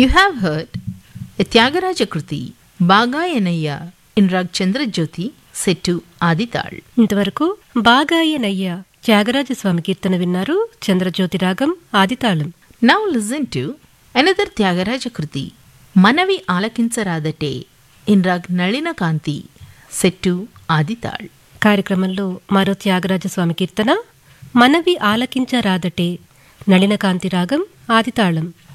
You have heard a Tyagaraja Kruti, Bagayanaya in Rag Chandrajyoti, set to Adital. ఇంతవరకు బాగాయనయ్య త్యాగరాజస్వామి కీర్తన విన్నారు. చంద్రజ్యోతి రాగం ఆదితాళం. Now listen to another Tyagaraja Kruti, Manavi Alakinsaradate in Rag Nalina Kanti, set to Adital. కార్యక్రమంలో మరో త్యాగరాజస్వామి కీర్తన మనవి ఆలకించరాదటే నళినకాంతి రాగం ఆదితాళం.